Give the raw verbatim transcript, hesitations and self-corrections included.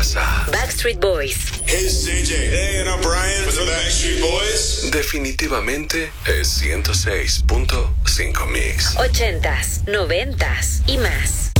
casa. Backstreet Boys. Hey, it's J J. Hey, and I'm Brian with the Backstreet Boys. Definitivamente es ciento seis punto cinco Mix. Ochentas, noventas y más.